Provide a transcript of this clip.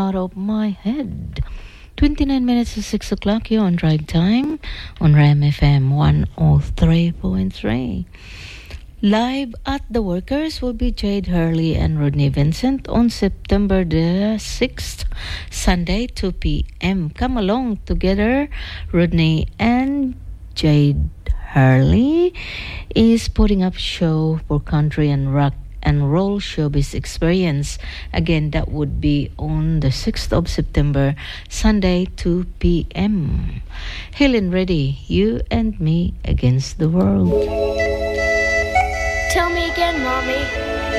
out of my head. 29 minutes to 6 o'clock here on Drive Time on Ram FM 103.3. Live at the Workers will be Jade Hurley and Rodney Vincent on September the 6th, Sunday, 2 p.m. Come along together. Rodney and Jade Hurley is putting up a show for country and rock and roll showbiz experience. Again, that would be on the 6th of September, Sunday, 2 p.m. Helen Reddy, You and Me Against the World. Tell me again, Mommy.